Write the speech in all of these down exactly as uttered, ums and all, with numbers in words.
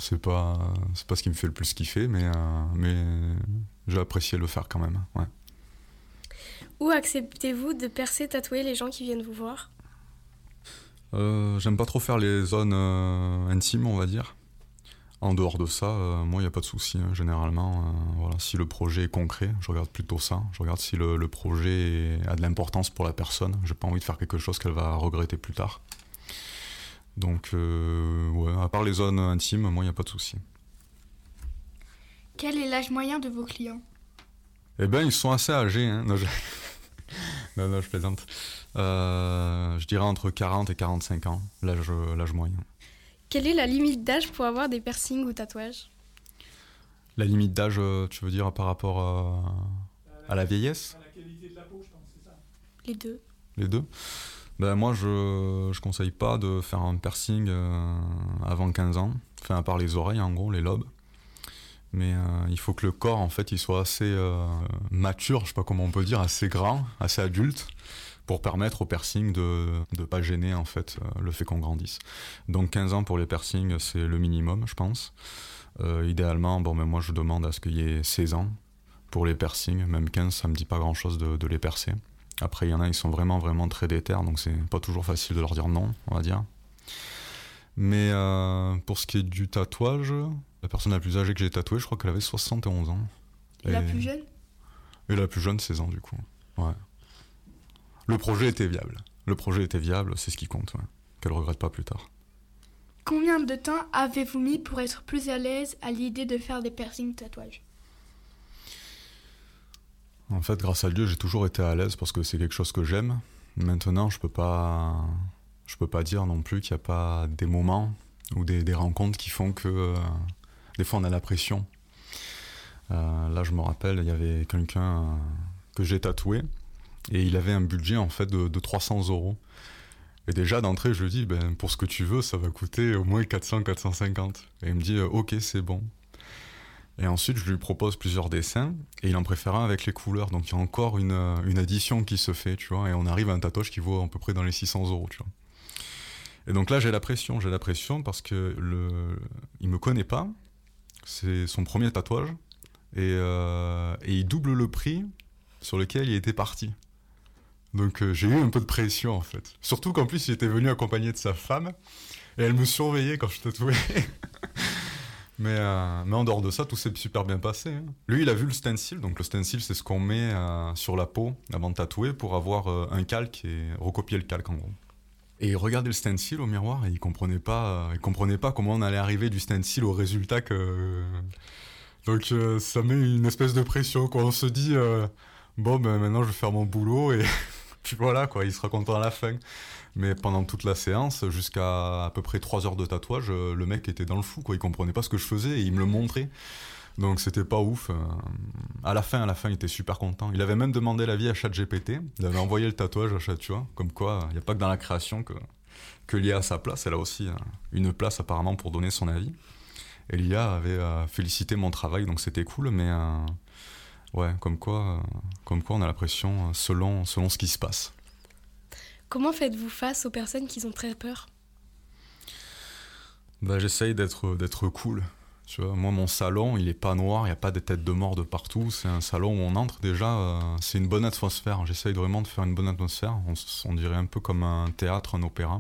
c'est pas, c'est pas ce qui me fait le plus kiffer, mais, euh, mais j'ai apprécié le faire quand même. Ouais. Où acceptez-vous de percer, tatouer les gens qui viennent vous voir ? euh, J'aime pas trop faire les zones euh, intimes, on va dire. En dehors de ça, euh, moi, il n'y a pas de souci. Hein, généralement, euh, voilà, si le projet est concret, je regarde plutôt ça. Je regarde si le, le projet est, a de l'importance pour la personne. J'ai pas envie de faire quelque chose qu'elle va regretter plus tard. Donc, euh, ouais, à part les zones intimes, moi, il n'y a pas de souci. Quel est l'âge moyen de vos clients ? Eh bien, ils sont assez âgés. Hein. Non, je... non, non, je plaisante. Euh, je dirais entre quarante et quarante-cinq ans, l'âge, l'âge moyen. Quelle est la limite d'âge pour avoir des piercings ou tatouages ? La limite d'âge, tu veux dire, par rapport à, à la vieillesse ? À la qualité de la peau, je pense, c'est ça. Les deux. Les deux ? Ben moi, je je conseille pas de faire un piercing euh, avant quinze ans. Enfin, à part les oreilles, en gros, les lobes. Mais euh, il faut que le corps, en fait, il soit assez euh, mature, je sais pas comment on peut dire, assez grand, assez adulte, pour permettre au piercing de de pas gêner, en fait, euh, le fait qu'on grandisse. Donc quinze ans pour les piercings, c'est le minimum, je pense. Euh, idéalement, bon, mais moi, je demande à ce qu'il y ait seize ans pour les piercings. Même quinze, ça me dit pas grand-chose de, de les percer. Après, il y en a, ils sont vraiment, vraiment très déter, donc c'est pas toujours facile de leur dire non, on va dire. Mais euh, pour ce qui est du tatouage, la personne la plus âgée que j'ai tatouée, je crois qu'elle avait soixante et onze ans. Et, et la plus jeune ? Et la plus jeune, seize ans, du coup. Ouais. Le projet était viable. Le projet était viable, c'est ce qui compte, ouais. Qu'elle regrette pas plus tard. Combien de temps avez-vous mis pour être plus à l'aise à l'idée de faire des piercings tatouages ? En fait, grâce à Dieu, j'ai toujours été à l'aise parce que c'est quelque chose que j'aime. Maintenant, je peux pas, je peux pas dire non plus qu'il n'y a pas des moments ou des, des rencontres qui font que euh, des fois on a la pression. Euh, là, je me rappelle, il y avait quelqu'un euh, que j'ai tatoué et il avait un budget en fait de, de trois cents euros. Et déjà d'entrée, je lui dis, ben pour ce que tu veux, ça va coûter au moins quatre cents à quatre cent cinquante. Et il me dit, ok, c'est bon. Et ensuite, je lui propose plusieurs dessins, et il en préfère un avec les couleurs. Donc, il y a encore une, une addition qui se fait, tu vois, et on arrive à un tatouage qui vaut à peu près dans les six cents euros, tu vois. Et donc là, j'ai la pression, j'ai la pression parce que le, il me connaît pas, c'est son premier tatouage, et, euh, et il double le prix sur lequel il était parti. Donc, euh, j'ai eu un peu de pression, en fait. Surtout qu'en plus, il était venu accompagné de sa femme, et elle me surveillait quand je tatouais. Mais, euh, mais en dehors de ça, tout s'est super bien passé. Hein. Lui, il a vu le stencil. Donc le stencil, c'est ce qu'on met euh, sur la peau avant de tatouer pour avoir euh, un calque et recopier le calque en gros. Et il regardait le stencil au miroir et il comprenait pas, euh, il comprenait pas comment on allait arriver du stencil au résultat que. Donc euh, ça met une espèce de pression quoi. On se dit euh, bon ben maintenant je vais faire mon boulot et puis voilà quoi, il sera content à la fin. Mais pendant toute la séance, jusqu'à à peu près trois heures de tatouage, le mec était dans le flou, quoi. Il comprenait pas ce que je faisais et il me le montrait. Donc c'était pas ouf. À la fin, à la fin, il était super content. Il avait même demandé l'avis à ChatGPT. Il avait envoyé le tatouage à Chat, tu vois. Comme quoi, il n'y a pas que dans la création que, que l'I A a sa place. Elle a aussi une place apparemment pour donner son avis. Et l'I A avait euh, félicité mon travail, donc c'était cool. Mais euh, ouais, comme quoi, euh, comme quoi on a la pression selon, selon ce qui se passe. Comment faites-vous face aux personnes qui ont très peur ? Bah, j'essaye d'être, d'être cool. Tu vois, moi, mon salon, il est pas noir, il n'y a pas des têtes de mort de partout. C'est un salon où on entre déjà, euh, c'est une bonne atmosphère. J'essaye vraiment de faire une bonne atmosphère. On, on dirait un peu comme un théâtre, un opéra.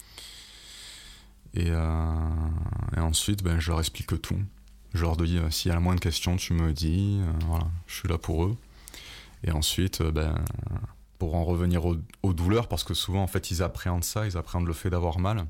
Et, euh, et ensuite, ben, je leur explique tout. Je leur dis, euh, s'il y a la moindre question, tu me dis. Euh, voilà, je suis là pour eux. Et ensuite, euh, ben... pour en revenir aux, aux douleurs, parce que souvent, en fait, ils appréhendent ça, ils appréhendent le fait d'avoir mal.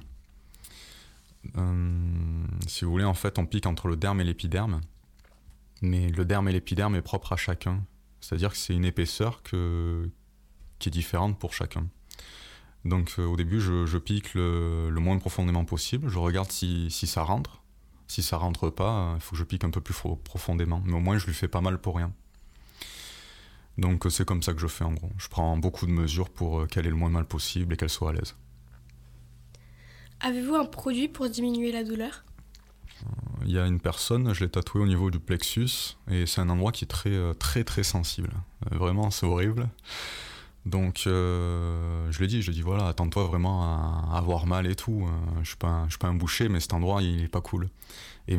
Euh, si vous voulez, en fait, on pique entre le derme et l'épiderme, mais le derme et l'épiderme est propre à chacun. C'est-à-dire que c'est une épaisseur que, qui est différente pour chacun. Donc, euh, au début, je, je pique le, le moins profondément possible, je regarde si, si ça rentre. Si ça rentre pas, il euh, faut que je pique un peu plus fro- profondément, mais au moins, je lui fais pas mal pour rien. Donc c'est comme ça que je fais en gros. Je prends beaucoup de mesures pour qu'elle ait le moins mal possible et qu'elle soit à l'aise. Avez-vous un produit pour diminuer la douleur ? Il y a une personne, je l'ai tatouée au niveau du plexus et c'est un endroit qui est très très très sensible. Vraiment, c'est horrible. Donc euh, je lui ai dit, je lui ai dit voilà, attends-toi vraiment à avoir mal et tout. Je suis pas, je suis pas un boucher, mais cet endroit il est pas cool. Et